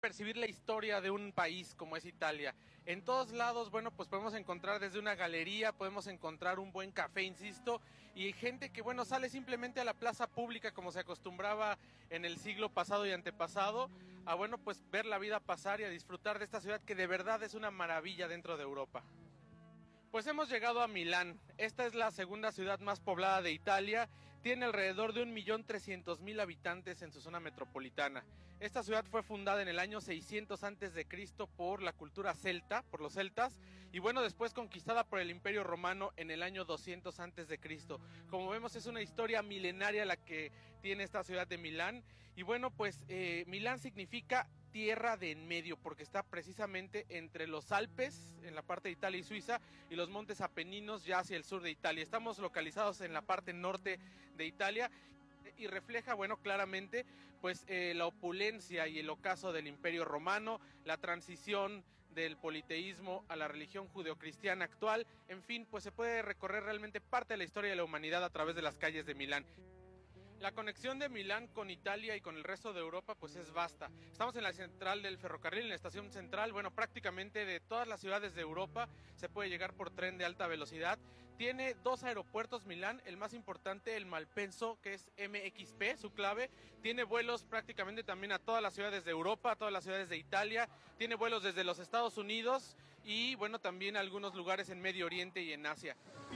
percibir la historia de un país como es Italia. En todos lados, bueno, pues podemos encontrar desde una galería, podemos encontrar un buen café, insisto, y gente que, bueno, sale simplemente a la plaza pública como se acostumbraba en el siglo pasado y antepasado, a, bueno, pues ver la vida pasar y a disfrutar de esta ciudad que de verdad es una maravilla dentro de Europa. Pues hemos llegado a Milán. Esta es la segunda ciudad más poblada de Italia. Tiene alrededor de 1.300.000 habitantes en su zona metropolitana. Esta ciudad fue fundada en el año 600 a.C. por la cultura celta, por los celtas, y bueno, después conquistada por el Imperio Romano en el año 200 a.C. Como vemos, es una historia milenaria la que tiene esta ciudad de Milán. Y bueno, pues Milán significa tierra de en medio, porque está precisamente entre los Alpes, en la parte de Italia y Suiza, y los montes Apeninos ya hacia el sur de Italia. Estamos localizados en la parte norte de Italia y refleja, bueno, claramente, pues la opulencia y el ocaso del Imperio Romano, la transición del politeísmo a la religión judeocristiana actual. En fin, pues se puede recorrer realmente parte de la historia de la humanidad a través de las calles de Milán. La conexión de Milán con Italia y con el resto de Europa pues es vasta. Estamos en la central del ferrocarril, en la estación central. Bueno, prácticamente de todas las ciudades de Europa se puede llegar por tren de alta velocidad. Tiene dos aeropuertos Milán, el más importante, el Malpenso, que es MXP, su clave. Tiene vuelos prácticamente también a todas las ciudades de Europa, a todas las ciudades de Italia. Tiene vuelos desde los Estados Unidos y, bueno, también a algunos lugares en Medio Oriente y en Asia.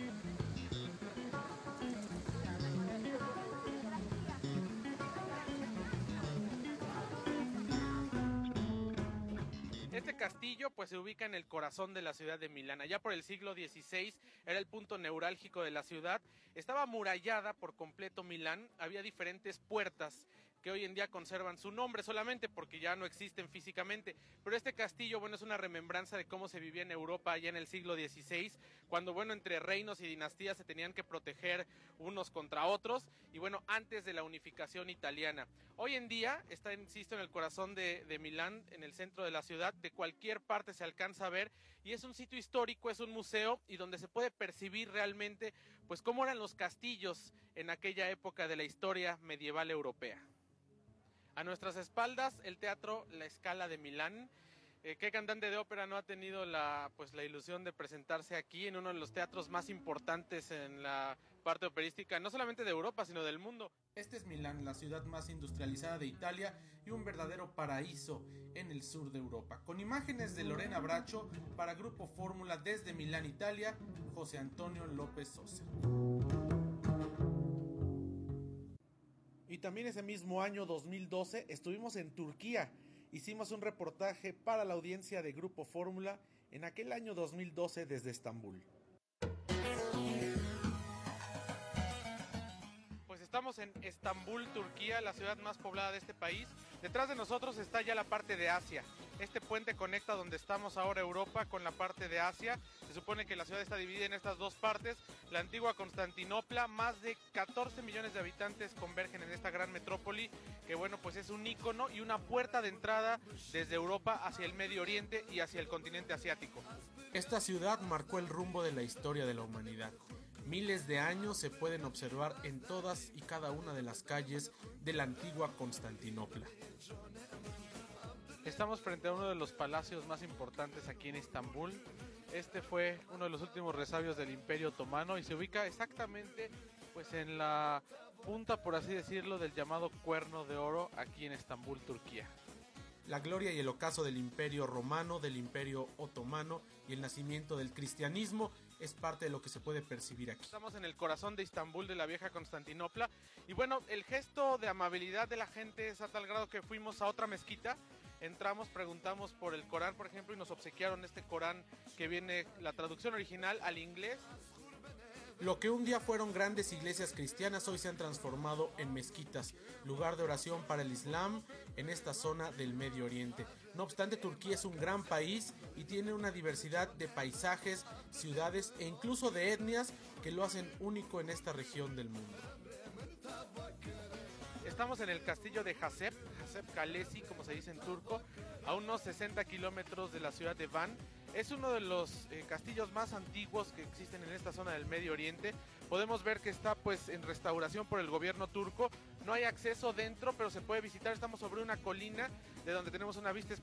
Este castillo pues se ubica en el corazón de la ciudad de Milán. Allá por el siglo XVI era el punto neurálgico de la ciudad. Estaba amurallada por completo Milán. Había diferentes puertas que hoy en día conservan su nombre solamente porque ya no existen físicamente. Pero este castillo, bueno, es una remembranza de cómo se vivía en Europa allá en el siglo XVI, cuando, bueno, entre reinos y dinastías se tenían que proteger unos contra otros, y bueno, antes de la unificación italiana. Hoy en día está, insisto, en el corazón de Milán, en el centro de la ciudad. De cualquier parte se alcanza a ver, y es un sitio histórico, es un museo, y donde se puede percibir realmente, pues, cómo eran los castillos en aquella época de la historia medieval europea. A nuestras espaldas, el teatro La Scala de Milán. ¿Qué cantante de ópera no ha tenido la ilusión de presentarse aquí en uno de los teatros más importantes en la parte operística, no solamente de Europa, sino del mundo? Este es Milán, la ciudad más industrializada de Italia y un verdadero paraíso en el sur de Europa. Con imágenes de Lorena Braccio para Grupo Fórmula desde Milán, Italia, José Antonio López Sosa. Y también ese mismo año 2012 estuvimos en Turquía. Hicimos un reportaje para la audiencia de Grupo Fórmula en aquel año 2012 desde Estambul. Pues estamos en Estambul, Turquía, la ciudad más poblada de este país. Detrás de nosotros está ya la parte de Asia. Este puente conecta donde estamos ahora, Europa, con la parte de Asia. Se supone que la ciudad está dividida en estas dos partes. La antigua Constantinopla, más de 14 millones de habitantes convergen en esta gran metrópoli, que, bueno, pues es un ícono y una puerta de entrada desde Europa hacia el Medio Oriente y hacia el continente asiático. Esta ciudad marcó el rumbo de la historia de la humanidad. Miles de años se pueden observar en todas y cada una de las calles de la antigua Constantinopla. Estamos frente a uno de los palacios más importantes aquí en Estambul. Este fue uno de los últimos resabios del Imperio Otomano y se ubica exactamente, pues, en la punta, por así decirlo, del llamado Cuerno de Oro aquí en Estambul, Turquía. La gloria y el ocaso del Imperio Romano, del Imperio Otomano y el nacimiento del cristianismo es parte de lo que se puede percibir aquí. Estamos en el corazón de Estambul, de la vieja Constantinopla, y bueno, el gesto de amabilidad de la gente es a tal grado que fuimos a otra mezquita. Entramos, preguntamos por el Corán, por ejemplo, y nos obsequiaron este Corán que viene, la traducción original al inglés. Lo que un día fueron grandes iglesias cristianas hoy se han transformado en mezquitas, lugar de oración para el Islam en esta zona del Medio Oriente. No obstante, Turquía es un gran país y tiene una diversidad de paisajes, ciudades e incluso de etnias que lo hacen único en esta región del mundo. Estamos en el castillo de Hasep Kalesi, como se dice en turco, a unos 60 kilómetros de la ciudad de Van. Es uno de los castillos más antiguos que existen en esta zona del Medio Oriente. Podemos ver que está, pues, en restauración por el gobierno turco. No hay acceso dentro, pero se puede visitar. Estamos sobre una colina de donde tenemos una vista